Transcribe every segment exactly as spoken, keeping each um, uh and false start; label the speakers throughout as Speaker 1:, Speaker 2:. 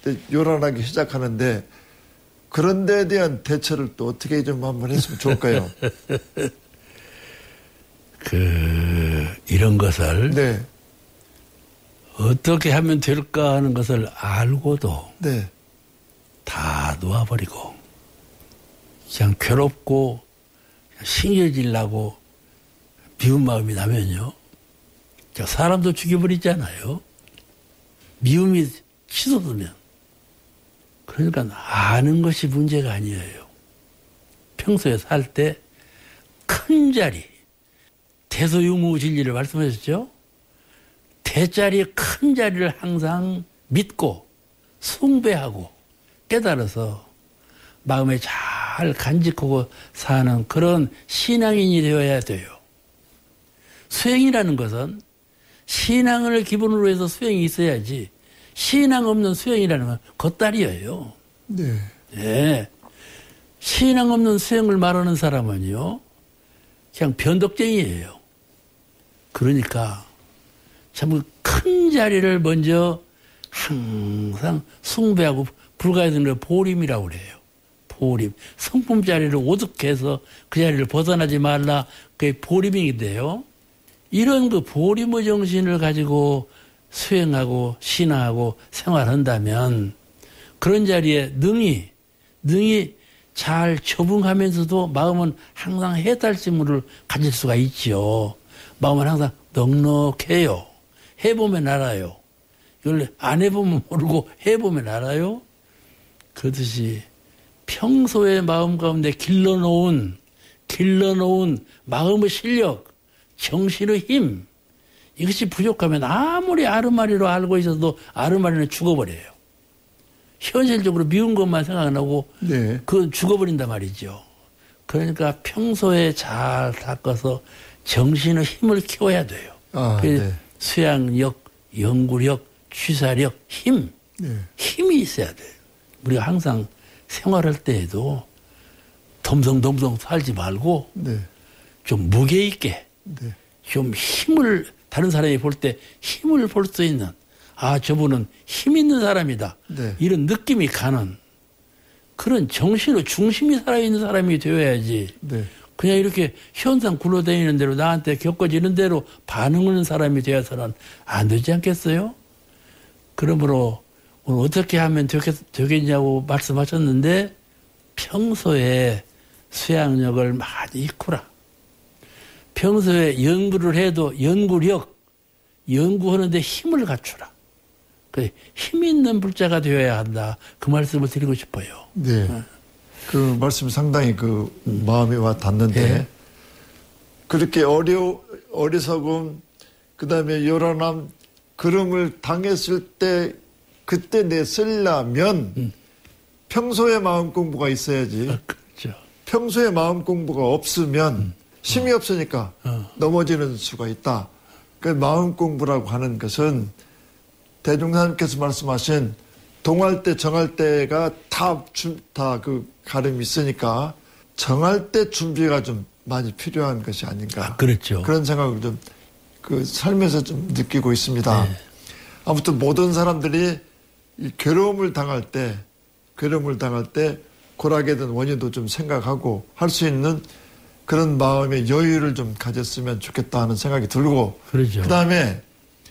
Speaker 1: 요란하기 시작하는데 그런 데에 대한 대처를 또 어떻게 좀 한번 했으면 좋을까요?
Speaker 2: 그 이런 것을
Speaker 1: 네.
Speaker 2: 어떻게 하면 될까 하는 것을 알고도
Speaker 1: 네.
Speaker 2: 다 놓아버리고 그냥 괴롭고 신경질나고 미운 마음이 나면요. 사람도 죽여버리잖아요. 미움이 치솟으면. 그러니까 아는 것이 문제가 아니에요. 평소에 살 때 큰 자리, 대소유무진리를 말씀하셨죠? 대자리 큰 자리를 항상 믿고 숭배하고 깨달아서 마음에 잘 간직하고 사는 그런 신앙인이 되어야 돼요. 수행이라는 것은 신앙을 기본으로 해서 수행이 있어야지 신앙 없는 수행이라는 건 겉다리예요.
Speaker 1: 네.
Speaker 2: 네. 신앙 없는 수행을 말하는 사람은요. 그냥 변덕쟁이에요. 그러니까 참 큰 자리를 먼저 항상 숭배하고 불가야 되는 걸 보림이라고 그래요. 보림. 성품 자리를 오죽해서 그 자리를 벗어나지 말라. 그게 보림인데요. 이런 그 보림의 정신을 가지고 수행하고 신앙하고 생활한다면 그런 자리에 능히, 능히 잘 적응하면서도 마음은 항상 해탈심을 가질 수가 있지요. 마음은 항상 넉넉해요. 해보면 알아요. 이걸 안 해보면 모르고 해보면 알아요. 그렇듯이 평소에 마음 가운데 길러놓은, 길러놓은 마음의 실력, 정신의 힘, 이것이 부족하면 아무리 아르마리로 알고 있어도 아르마리는 죽어버려요. 현실적으로 미운 것만 생각나고
Speaker 1: 네.
Speaker 2: 그건 죽어버린단 말이죠. 그러니까 평소에 잘 닦아서 정신의 힘을 키워야 돼요.
Speaker 1: 아, 네.
Speaker 2: 수양력, 연구력, 취사력, 힘.
Speaker 1: 네.
Speaker 2: 힘이 있어야 돼요. 우리가 항상 생활할 때에도 덤성덤성 살지 말고
Speaker 1: 네.
Speaker 2: 좀 무게 있게
Speaker 1: 네.
Speaker 2: 좀 힘을 다른 사람이 볼 때 힘을 볼 수 있는 아 저분은 힘 있는 사람이다.
Speaker 1: 네.
Speaker 2: 이런 느낌이 가는 그런 정신의 중심이 살아있는 사람이 되어야지.
Speaker 1: 네.
Speaker 2: 그냥 이렇게 현상 굴러다니는 대로 나한테 겪어지는 대로 반응하는 사람이 되어서는 안 되지 않겠어요? 그러므로 오늘 어떻게 하면 되겠, 되겠냐고 말씀하셨는데 평소에 수양력을 많이 익히라. 평소에 연구를 해도 연구력, 연구하는데 힘을 갖추라. 그 힘 있는 불자가 되어야 한다. 그 말씀을 드리고 싶어요.
Speaker 1: 네.
Speaker 2: 어.
Speaker 1: 그 말씀 상당히 그 음. 마음에 와 닿는데 네. 그렇게 어려 어리석음 그다음에 요란함 그름을 당했을 때 그때 내 쓰려면 음. 평소에 마음 공부가 있어야지.
Speaker 2: 아, 그렇죠.
Speaker 1: 평소에 마음 공부가 없으면 음. 힘이 어. 없으니까 어. 넘어지는 수가 있다. 그 마음 공부라고 하는 것은 대종사님께서 말씀하신 동할 때 정할 때가 다 다 그 가름이 있으니까 정할 때 준비가 좀 많이 필요한 것이 아닌가.
Speaker 2: 아, 그렇죠.
Speaker 1: 그런 생각을 좀 그 삶에서 좀 느끼고 있습니다. 네. 아무튼 모든 사람들이 이 괴로움을 당할 때, 괴로움을 당할 때 고락에 든 원인도 좀 생각하고 할 수 있는 그런 마음의 여유를 좀 가졌으면 좋겠다 하는 생각이 들고.
Speaker 2: 그렇죠.
Speaker 1: 그 다음에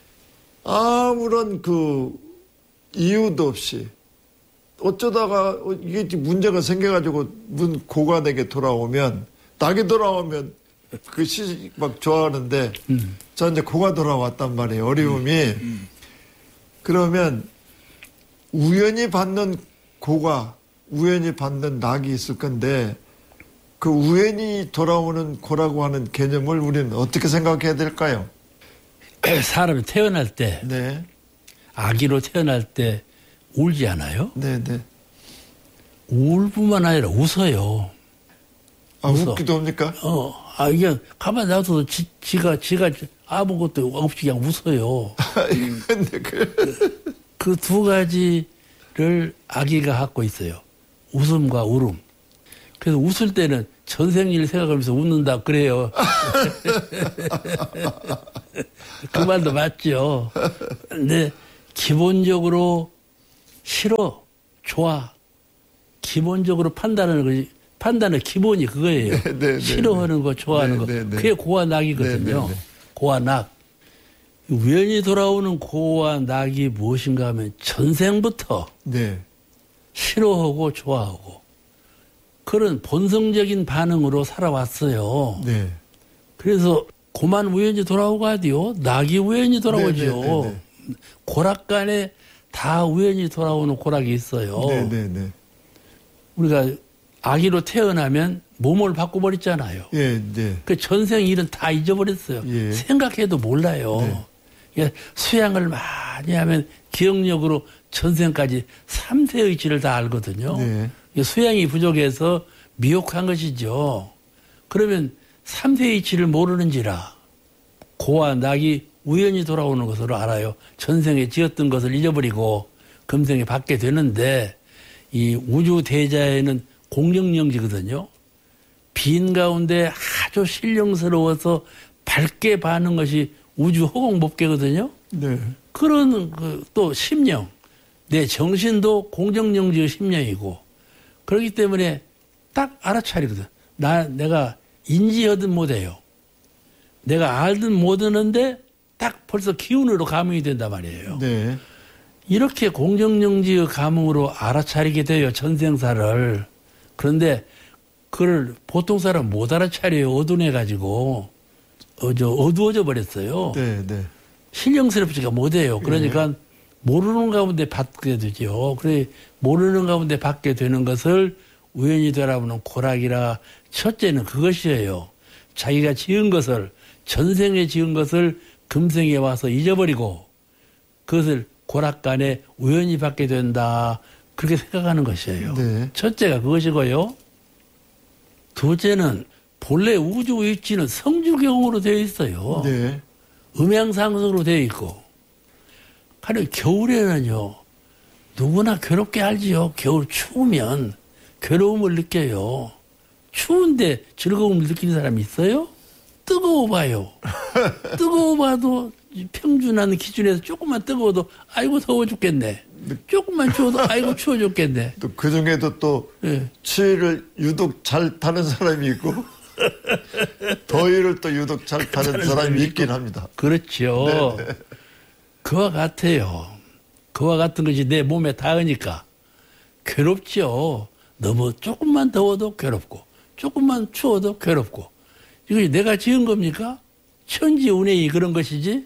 Speaker 1: 아무런 그 이유도 없이 어쩌다가 이게 문제가 생겨가지고 문 고관에게 돌아오면 낙이 돌아오면 그 시 막 좋아하는데 음. 저 이제 고가 돌아왔단 말이에요. 어려움이 음. 음. 그러면 우연히 받는 고가 우연히 받는 낙이 있을 건데 그 우연히 돌아오는 고라고 하는 개념을 우리는 어떻게 생각해야 될까요?
Speaker 2: 사람이 태어날 때
Speaker 1: 네.
Speaker 2: 아기로 태어날 때 울지 않아요?
Speaker 1: 네네. 네.
Speaker 2: 울 뿐만 아니라 웃어요.
Speaker 1: 아, 웃어. 웃기도 합니까?
Speaker 2: 어, 아, 이게 가만히 놔둬도 지, 지가, 지가 아무것도 없이 그냥 웃어요.
Speaker 1: 근데 그.
Speaker 2: 그 두 가지를 아기가 갖고 있어요. 웃음과 울음. 그래서 웃을 때는 전생일 생각하면서 웃는다 그래요. 그 말도 맞죠. 근데 기본적으로 싫어, 좋아. 기본적으로 판단하는 것이, 판단의 기본이 그거예요.
Speaker 1: 네, 네, 네,
Speaker 2: 싫어하는 거, 좋아하는
Speaker 1: 네,
Speaker 2: 거.
Speaker 1: 네, 네.
Speaker 2: 그게 고와 낙이거든요.
Speaker 1: 네, 네, 네.
Speaker 2: 고와 낙. 우연히 돌아오는 고와 낙이 무엇인가 하면 전생부터
Speaker 1: 네.
Speaker 2: 싫어하고 좋아하고 그런 본성적인 반응으로 살아왔어요.
Speaker 1: 네.
Speaker 2: 그래서 고만 우연히 돌아오가디요. 낙이 우연히 돌아오죠.
Speaker 1: 네, 네, 네, 네.
Speaker 2: 고락간에 다 우연히 돌아오는 고락이 있어요.
Speaker 1: 네, 네, 네.
Speaker 2: 우리가 아기로 태어나면 몸을 바꿔버렸잖아요.
Speaker 1: 예, 네.
Speaker 2: 그 전생 일은 다 잊어버렸어요.
Speaker 1: 예.
Speaker 2: 생각해도 몰라요.
Speaker 1: 네.
Speaker 2: 예, 수양을 많이 하면 기억력으로 전생까지 삼 세 의치를 다 알거든요.
Speaker 1: 네.
Speaker 2: 수양이 부족해서 미혹한 것이죠. 그러면 삼 세 의치를 모르는지라 고와 낙이 우연히 돌아오는 것으로 알아요. 전생에 지었던 것을 잊어버리고 금생에 받게 되는데 이 우주 대자에는 공정령지거든요. 빈 가운데 아주 신령스러워서 밝게 바는 것이 우주 허공법계거든요.
Speaker 1: 네.
Speaker 2: 그런 그 또 심령, 내 정신도 공정령지의 심령이고 그렇기 때문에 딱 알아차리거든. 나 내가 인지하든 못해요. 내가 알든 못하는데 딱 벌써 기운으로 감응이 된단 말이에요.
Speaker 1: 네.
Speaker 2: 이렇게 공정령지의 감흥으로 알아차리게 돼요. 전생사를. 그런데 그걸 보통 사람 못 알아차려요. 어두워가지고. 어, 저 어두워져 버렸어요.
Speaker 1: 네, 네.
Speaker 2: 신령스럽지가 못해요. 그러니까 모르는 가운데 받게 되죠. 그래 모르는 가운데 받게 되는 것을 우연히 돌아보는 고락이라 첫째는 그것이에요. 자기가 지은 것을 전생에 지은 것을 금생에 와서 잊어버리고 그것을 고락간에 우연히 받게 된다. 그렇게 생각하는 것이에요.
Speaker 1: 네.
Speaker 2: 첫째가 그것이고요. 둘째는 본래 우주 위치는 성주경으로 되어 있어요.
Speaker 1: 네.
Speaker 2: 음양상승으로 되어 있고. 하루 겨울에는요. 누구나 괴롭게 알지요. 겨울 추우면 괴로움을 느껴요. 추운데 즐거움을 느끼는 사람이 있어요? 뜨거워 봐요. 뜨거워 봐도 평준한 기준에서 조금만 뜨거워도 아이고 더워 죽겠네. 조금만 추워도 아이고 추워 죽겠네.
Speaker 1: 또 그 중에도 또
Speaker 2: 네.
Speaker 1: 추위를 유독 잘 타는 사람이 있고 더위를 또 유독 잘 타는 사람이 있긴 합니다.
Speaker 2: 그렇죠.
Speaker 1: 네, 네.
Speaker 2: 그와 같아요. 그와 같은 것이 내 몸에 닿으니까 괴롭죠. 너무 조금만 더워도 괴롭고 조금만 추워도 괴롭고 이것이 내가 지은 겁니까? 천지 운행이 그런 것이지.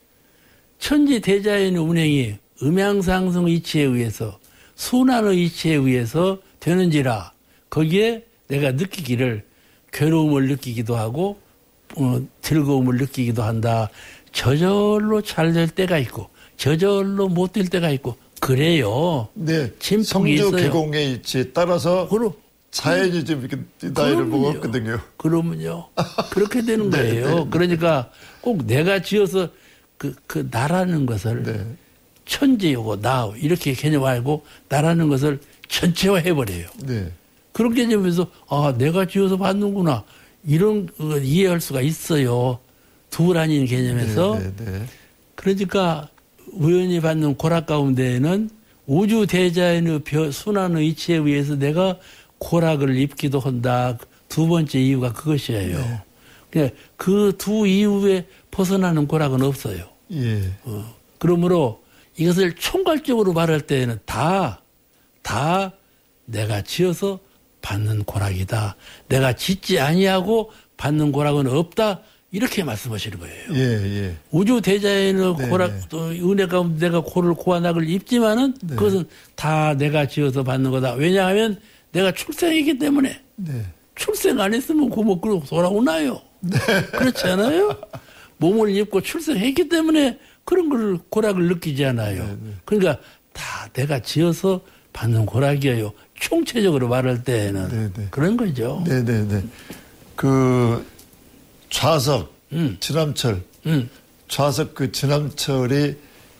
Speaker 2: 천지 대자연의 운행이 음양상승 이치에 의해서 순환의 이치에 의해서 되는지라 거기에 내가 느끼기를 괴로움을 느끼기도 하고 어, 즐거움을 느끼기도 한다. 저절로 잘 될 때가 있고 저절로 못 될 때가 있고 그래요.
Speaker 1: 네.
Speaker 2: 진폭이
Speaker 1: 성주
Speaker 2: 있어요.
Speaker 1: 기공의 이치에 따라서
Speaker 2: 그럼,
Speaker 1: 자연이 좀 이렇게 나이를 먹었거든요.
Speaker 2: 그러면요. 그렇게 되는
Speaker 1: 네,
Speaker 2: 거예요.
Speaker 1: 네.
Speaker 2: 그러니까 꼭 내가 지어서 그, 그 나라는 것을
Speaker 1: 네.
Speaker 2: 천지이고 나 이렇게 개념 알고 나라는 것을 전체화해버려요.
Speaker 1: 네.
Speaker 2: 그런 개념에서 아 내가 지어서 받는구나 이런 거 이해할 수가 있어요. 둘 아닌 개념에서.
Speaker 1: 네, 네, 네.
Speaker 2: 그러니까 우연히 받는 고락 가운데에는 우주 대자연의 순환의 이치에 의해서 내가 고락을 입기도 한다. 두 번째 이유가 그것이에요. 네. 그 두 이유에 벗어나는 고락은 없어요.
Speaker 1: 예.
Speaker 2: 어. 그러므로 이것을 총괄적으로 말할 때에는 다, 다 내가 지어서 받는 고락이다. 내가 짓지 아니하고 받는 고락은 없다. 이렇게 말씀하시는 거예요.
Speaker 1: 예, 예.
Speaker 2: 우주 대자연의
Speaker 1: 네,
Speaker 2: 고락,
Speaker 1: 네.
Speaker 2: 또 은혜 가운데 내가 고를 고환악을 입지만은
Speaker 1: 네.
Speaker 2: 그것은 다 내가 지어서 받는 거다. 왜냐하면 내가 출생이기 때문에
Speaker 1: 네.
Speaker 2: 출생 안 했으면 고목으로 돌아오나요?
Speaker 1: 네.
Speaker 2: 그렇지 않아요? 몸을 입고 출생했기 때문에 그런 걸 고락을 느끼지 않아요.
Speaker 1: 네, 네.
Speaker 2: 그러니까 다 내가 지어서 받는 고락이에요. 총체적으로 말할 때에는
Speaker 1: 네, 네.
Speaker 2: 그런 거죠.
Speaker 1: 네, 네, 네. 그 좌석
Speaker 2: 음.
Speaker 1: 지남철
Speaker 2: 음.
Speaker 1: 좌석 그 지남철이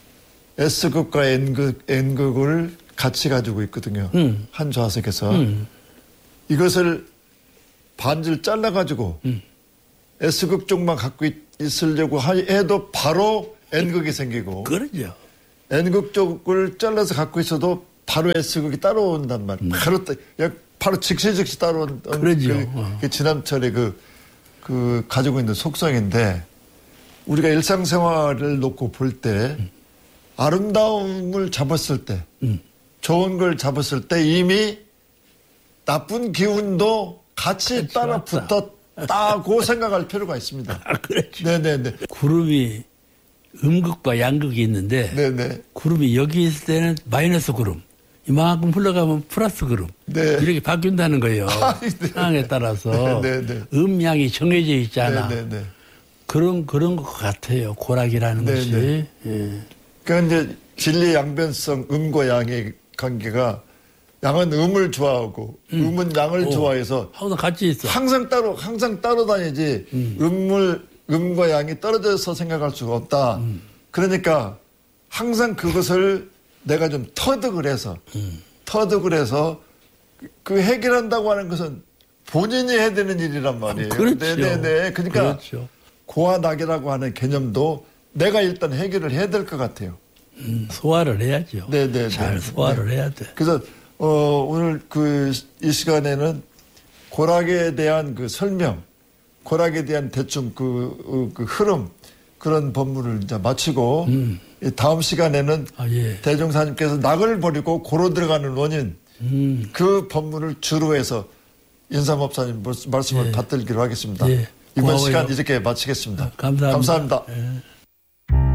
Speaker 1: S극과 N극, N극을 같이 가지고 있거든요.
Speaker 2: 음.
Speaker 1: 한 좌석에서
Speaker 2: 음.
Speaker 1: 이것을 반지를 잘라가지고
Speaker 2: 음.
Speaker 1: S극 쪽만 갖고 있, 있으려고 해도 바로 N극이 생기고
Speaker 2: 그러죠.
Speaker 1: N극 쪽을 잘라서 갖고 있어도 바로 S극이 따라온단 말이에요. 바로, 따- 바로 즉시 즉시 따라온
Speaker 2: 그러죠.
Speaker 1: 그,
Speaker 2: 어.
Speaker 1: 그 지남철의 그, 그 가지고 있는 속성인데 우리가 일상생활을 놓고 볼 때 아름다움을 잡았을 때
Speaker 2: 음.
Speaker 1: 좋은 걸 잡았을 때 이미 나쁜 기운도 같이
Speaker 2: 같이
Speaker 1: 따라
Speaker 2: 왔다.
Speaker 1: 붙었다고 생각할 필요가 있습니다.
Speaker 2: 아, 그렇죠.
Speaker 1: 네네네.
Speaker 2: 구름이 음극과 양극이 있는데
Speaker 1: 네네.
Speaker 2: 구름이 여기 있을 때는 마이너스 구름, 이만큼 흘러가면 플러스 구름
Speaker 1: 네.
Speaker 2: 이렇게 바뀐다는 거예요.
Speaker 1: 아, 네.
Speaker 2: 상황에 따라서
Speaker 1: 네, 네.
Speaker 2: 음양이 정해져 있잖아.
Speaker 1: 네네네.
Speaker 2: 그런 그런 것 같아요. 고락이라는
Speaker 1: 네,
Speaker 2: 것이.
Speaker 1: 네.
Speaker 2: 예.
Speaker 1: 그러니까 이제 진리 양변성 음과 양의 관계가 양은 음을 좋아하고 음. 은 양을
Speaker 2: 오,
Speaker 1: 좋아해서
Speaker 2: 항상 같이 있어.
Speaker 1: 항상 따로 항상 따로 다니지 음. 음을 음과 양이 떨어져서 생각할 수가 없다. 음. 그러니까 항상 그것을 내가 좀 터득을 해서 음. 터득을 해서 그 해결한다고 하는 것은 본인이 해야 되는 일이란 말이에요.
Speaker 2: 그렇죠.
Speaker 1: 네네네. 그러니까
Speaker 2: 그렇죠.
Speaker 1: 고아낙이라고 하는 개념도 내가 일단 해결을 해야 될 것 같아요.
Speaker 2: 음, 소화를 해야죠.
Speaker 1: 네네.
Speaker 2: 잘 소화를 네. 해야 돼.
Speaker 1: 그래서 어, 오늘 그 이 시간에는 고락에 대한 그 설명, 고락에 대한 대충 그, 그 흐름 그런 법문을 이제 마치고 음. 다음 시간에는 아, 예. 대종사님께서 낙을 버리고 고로 들어가는 원인 음. 그 법문을 주로 해서 인사법사님 말씀을 예. 받들기로 하겠습니다. 예. 이번 고마워요. 시간 이렇게 마치겠습니다.
Speaker 2: 아, 감사합니다.
Speaker 1: 감사합니다.
Speaker 2: 예.